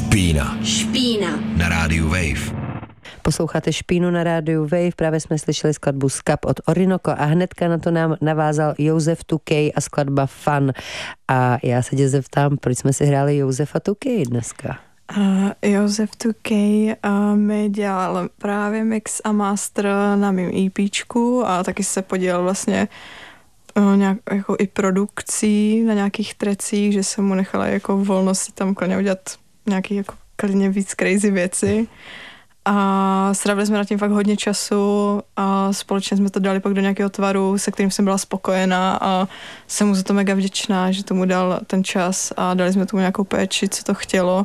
Špína na rádiu Wave. Posloucháte Špínu na rádiu Wave, právě jsme slyšeli skladbu Skap od Orinoco a hnedka na to nám navázal Josef Tukej a skladba Fun. A já se tě zeptám, proč jsme si hráli Josefa Tukej dneska? Josef Tukej mi dělal právě mix a master na mým EPčku a taky se podílel vlastně nějak jako i produkcí na nějakých trecích, že jsem mu nechala jako volnost tam klidně udělat nějaký jako klidně víc crazy věci. A strávili jsme na tím fakt hodně času a společně jsme to dali pak do nějakého tvaru, se kterým jsem byla spokojená a jsem mu za to mega vděčná, že tomu dal ten čas a dali jsme tomu nějakou péči, co to chtělo.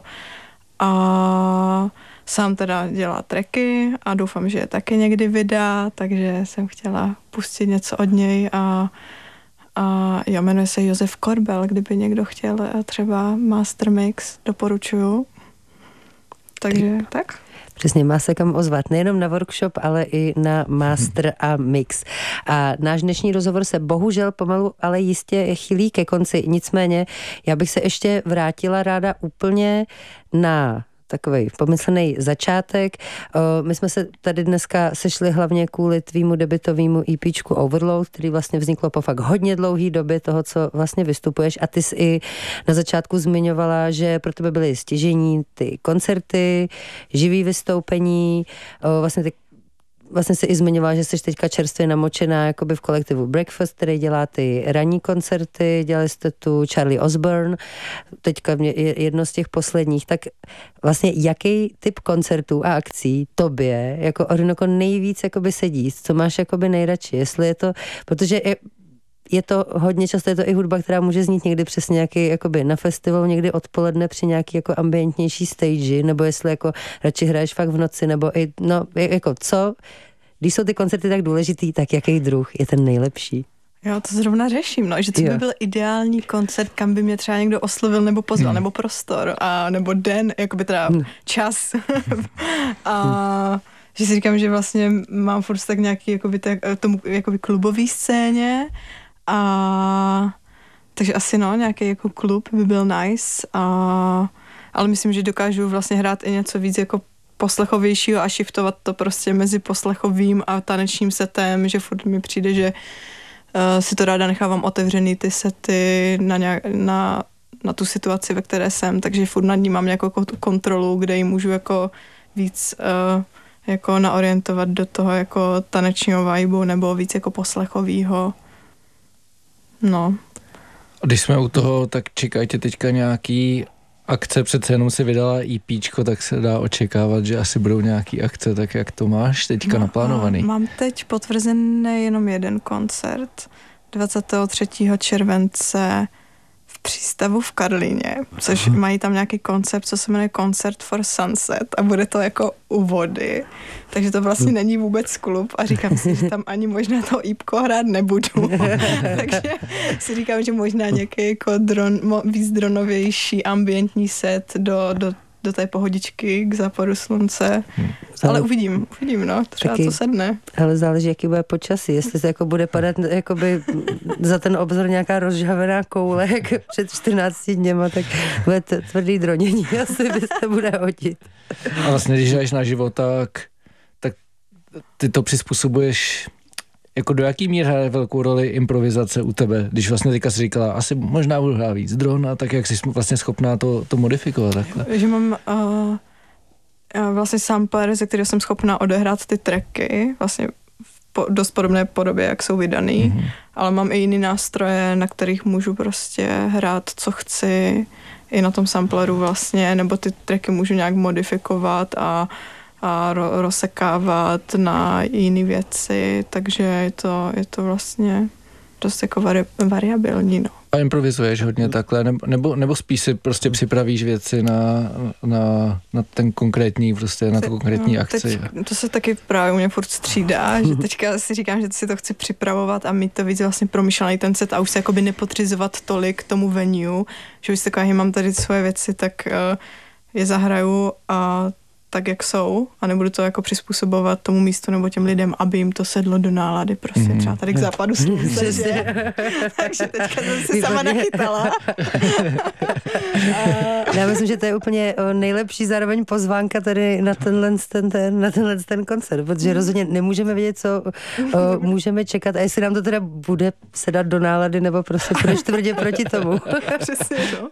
A sám teda dělá tracky a doufám, že je taky někdy vydá, takže jsem chtěla pustit něco od něj a jmenuje se Josef Korbel, kdyby někdo chtěl třeba master mix, doporučuju. Takže tak. Přesně, má se kam ozvat, nejenom na workshop, ale i na master a mix. A náš dnešní rozhovor se bohužel pomalu, ale jistě chýlí ke konci. Nicméně, já bych se ještě vrátila ráda úplně na takovej pomyslný začátek. My jsme se tady dneska sešli hlavně kvůli tvýmu debitovému EPčku Overload, který vlastně vzniklo po fakt hodně dlouhý době toho, co vlastně vystupuješ. A ty jsi i na začátku zmiňovala, že pro tebe byly stěžení ty koncerty, živý vystoupení, vlastně si i zmiňovala, že jsi teďka čerstvě namočená jakoby v kolektivu Breakfast, který dělá ty ranní koncerty, dělali jste tu Charlie Osborne, teďka jedno z těch posledních, tak vlastně jaký typ koncertů a akcí tobě jako Orinoco nejvíc jakoby sedí, co máš jakoby nejradši, jestli je to, protože je to hodně často, je to i hudba, která může znít někdy přes nějaký jakoby na festivalu, někdy odpoledne při nějaký jako ambientnější stage, nebo jestli jako radši hraješ fakt v noci, nebo i, no, jako co, když jsou ty koncerty tak důležitý, tak jaký druh je ten nejlepší? Jo, to zrovna řeším, no, že co by byl ideální koncert, kam by mě třeba někdo oslovil nebo pozval, nebo prostor, a nebo den, jakoby teda čas. A že si říkám, že vlastně mám furt tak nějaký jakoby, tomu jakoby klubový scéně, a takže asi nějaký jako klub by byl nice, ale myslím, že dokážu vlastně hrát i něco víc jako poslechovějšího a shiftovat to prostě mezi poslechovým a tanečním setem, že furt mi přijde, že si to ráda nechávám otevřený ty sety na tu situaci, ve které jsem, takže furt nad ní mám nějakou tu kontrolu, kde ji můžu jako víc jako naorientovat do toho jako tanečního vibu nebo víc jako poslechovýho. No. Když jsme u toho, tak čekajte teďka nějaký akce, přece jenom si vydala EPčko, tak se dá očekávat, že asi budou nějaký akce, tak jak to máš teďka naplánovaný? Mám teď potvrzený jenom jeden koncert 23. července v Přístavu v Karlíně, což mají tam nějaký koncept, co se jmenuje Concert for Sunset a bude to jako u vody, takže to vlastně není vůbec klub a říkám si, že tam ani možná to ípko hrát nebudu, takže si říkám, že možná nějaký jako víc dronovější ambientní set do té pohodičky k západu slunce. Ale uvidím, no, třeba to sedne. Ale záleží, jaký bude počasí, jestli se jako bude padat jakoby za ten obzor nějaká rozžhavená koule, jak před 14 dněma, tak bude tvrdý dronění, asi by se bude hodit. A vlastně, když jdeš na život, tak ty to přizpůsobuješ. Jako do jaký míry hraje velkou roli improvizace u tebe? Když vlastně teďka jsi říkala, asi možná budu hrát víc drona, tak jak jsi vlastně schopná to modifikovat takhle? Že mám vlastně sampler, ze kterého jsem schopná odehrát ty tracky, vlastně v dost podobné podobě, jak jsou vydaný, ale mám i jiný nástroje, na kterých můžu prostě hrát, co chci, i na tom sampleru vlastně, nebo ty tracky můžu nějak modifikovat a rozsekávat na jiné věci, takže je to vlastně dost jako variabilní, no. A improvizuješ hodně takhle, nebo spíš si prostě připravíš věci na ten konkrétní, prostě na tu konkrétní akci? To se taky právě u mě furt střídá, že teďka si říkám, že si to chci připravovat a mít to víc vlastně promyšlený ten set a už se jakoby nepodřizovat tolik tomu venue, že už si taková, mám tady svoje věci, tak je zahraju a tak, jak jsou a nebudu to jako přizpůsobovat tomu místu nebo těm lidem, aby jim to sedlo do nálady, prostě třeba tady k západu slunce, že? Takže teďka jsem si sama nachytala. Já myslím, že to je úplně nejlepší zároveň pozvánka tady na tenhle ten koncert, protože rozhodně nemůžeme vědět, co můžeme čekat a jestli nám to teda bude sedat do nálady, nebo prostě půjdeš tvrdě proti tomu. Přesně, no.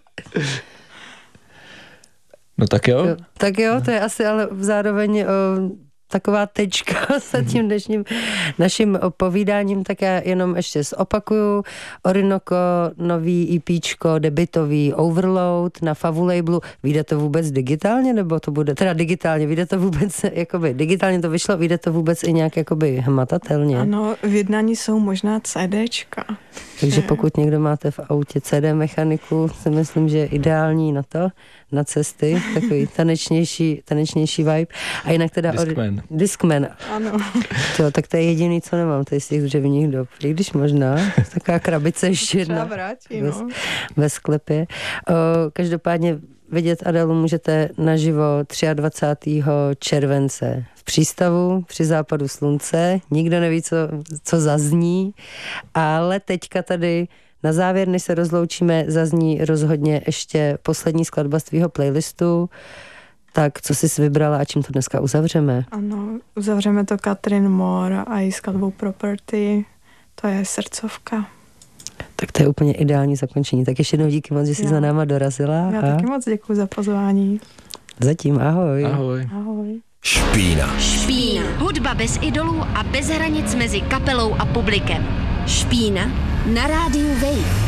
No tak jo. Tak jo, to je asi ale zároveň taková tečka za tím dnešním naším povídáním, tak já jenom ještě zopakuju. Orinoco, nový EPčko, debutový Overload na Favu labelu. Vyjde to vůbec digitálně, nebo to bude, teda digitálně, vyjde to vůbec, jakoby digitálně to vyšlo, vyjde to vůbec i nějak jakoby hmatatelně? Ano, v jednání jsou možná CDčka. Takže pokud někdo máte v autě CD mechaniku, si myslím, že je ideální na to, na cesty, takový tanečnější vibe. A jinak teda... Discman. Ano. To, tak to je jediný, co nemám, to je z těch dřevních dob. I když možná, taková krabice ještě jedna. Ve sklepě. Každopádně vidět Adelu můžete naživo 23. července v Přístavu při západu slunce. Nikdo neví, co zazní, ale teďka tady na závěr, než se rozloučíme, zazní rozhodně ještě poslední skladba z tvýho playlistu. Tak co jsi vybrala a čím to dneska uzavřeme? Ano, uzavřeme to Catherine Moore a její skladbou Property. To je srdcovka. Tak to je úplně ideální zakončení. Tak ještě jednou díky moc, že jsi za náma dorazila. Já taky moc děkuji za pozvání. Zatím ahoj. Ahoj. Ahoj. Špína. Špína. Hudba bez idolů a bez hranic mezi kapelou a publikem. Špína na rádiu Wave.